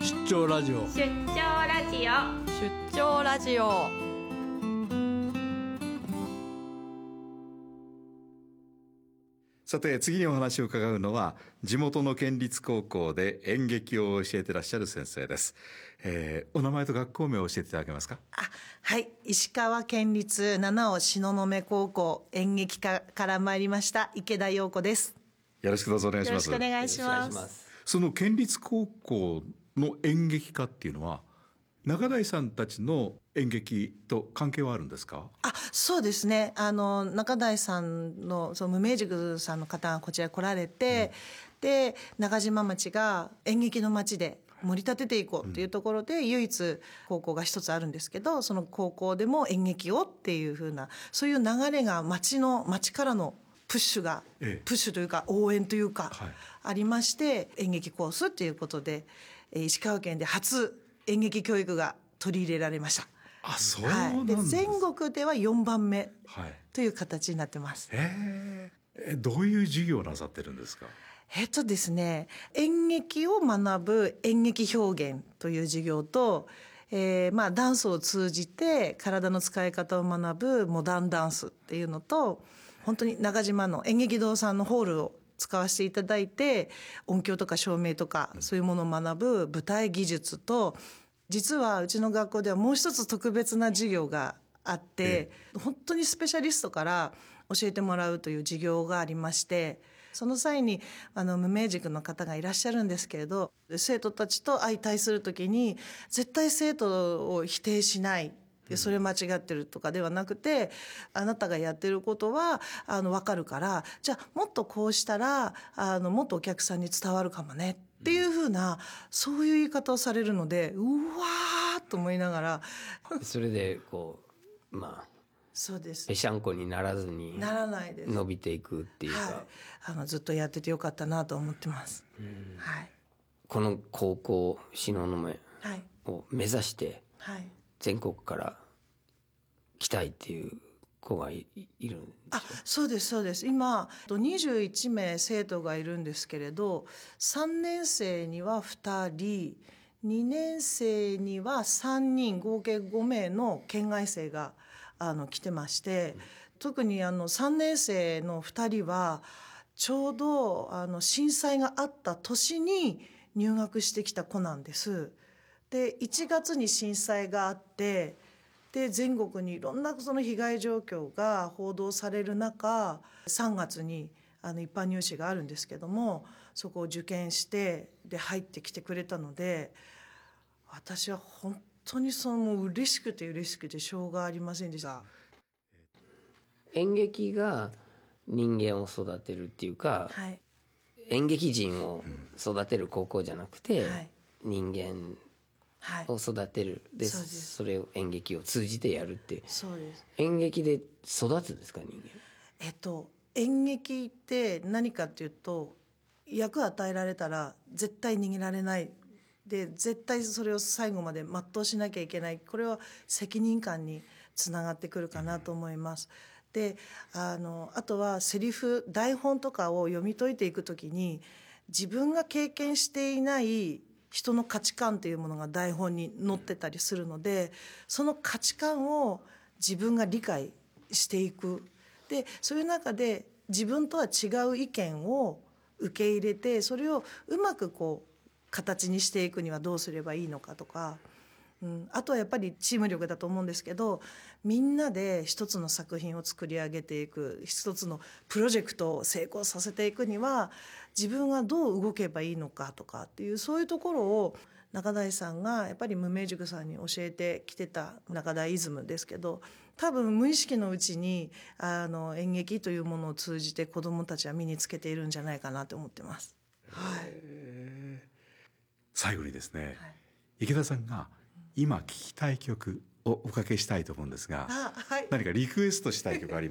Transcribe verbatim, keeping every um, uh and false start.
出張ラジオ出張ラジオ出張ラジオ。 さて次にお話を伺うのは地元の県立高校で演劇を教えてらっしゃる先生です、えー、お名前と学校名を教えていただけますか？ あ、はい、石川県立七尾東雲高校演劇科から参りました池田陽子です。 よろしくどうぞお願いします。 よろしくお願いします。 その県立高校の演劇科っていうのは中台さんたちの演劇と関係はあるんですか？ あ、そうですね。あの中台さんのその無名塾さんの方がこちらに来られて、うん、で中島町が演劇の町で盛り立てていこうっていうところで、うん、唯一高校が一つあるんですけど、その高校でも演劇をっていう風なそういう流れが町の町からのプッシュが、ええ、プッシュというか応援というか、はい、ありまして、演劇コースっていうことで石川県で初演劇教育が取り入れられました。 あ、そうなんです。 はい、で全国ではよんばんめという形になってます。 はい、えー、どういう授業をなさってるんですか？ えっとですね、演劇を学ぶ演劇表現という授業と、えー、まあダンスを通じて体の使い方を学ぶモダンダンスっていうのと、本当に中島の演劇堂さんのホールを使わせていただいて音響とか照明とかそういうものを学ぶ舞台技術と、実はうちの学校ではもう一つ特別な授業があって、本当にスペシャリストから教えてもらうという授業がありまして、その際にあの無名塾の方がいらっしゃるんですけれど、生徒たちと相対するときに絶対生徒を否定しない、それ間違ってるとかではなくて、あなたがやってることはあの分かるから、じゃあもっとこうしたらあのもっとお客さんに伝わるかもねっていうふうな、そういう言い方をされるので、うわーと思いながらそれでこうまあそうです、 ぺしゃんこにならずにならないです、 伸びていくっていうか、はい、 あのずっとやっててよかったなと思ってます。うん、はい、 この高校東雲を目指して全国から来たいっていう子が い, いるんですか？ あ、そうですそうです。今にじゅういちめい生徒がいるんですけれど、さんねんせいにはふたり、にねんせいにはさんにん、合計ごめいの県外生があの来てまして、特にあのさんねんせいのふたりはちょうどあの震災があった年に入学してきた子なんです。でいちがつに震災があって、で全国にいろんなその被害状況が報道される中、さんがつにあの一般入試があるんですけども、そこを受験してで入ってきてくれたので、私は本当にそのもう嬉しくて嬉しくてしょうがありませんでした。 演劇が人間を育てるっていうか、はい、演劇人を育てる高校じゃなくて、はい、人間を育てる、で、そ, それを演劇を通じてやるって。 そうです。 演劇で育つんですか、人間？ えっと演劇って何かっていうと、役与えられたら絶対逃げられないで、絶対それを最後まで全うしなきゃいけない、これは責任感につながってくるかなと思います。で あのあとはセリフ台本とかを読み解いていくときに、自分が経験していない人の価値観というものが台本に載ってたりするので、その価値観を自分が理解していく。でそういう中で自分とは違う意見を受け入れて、それをうまくこう形にしていくにはどうすればいいのかとか、うん、あとはやっぱりチーム力だと思うんですけど、みんなで一つの作品を作り上げていく、一つのプロジェクトを成功させていくには自分がどう動けばいいのかとかっていう、そういうところを中台さんがやっぱり無名塾さんに教えてきてた中台イズムですけど、多分無意識のうちにあの演劇というものを通じて子どもたちは身につけているんじゃないかなと思ってます。はい、 最後にですね、はい、池田さんが今聴きたい曲をおかけしたいと思うんですが、 あ、はい、 何かリクエストしたい曲ありますか？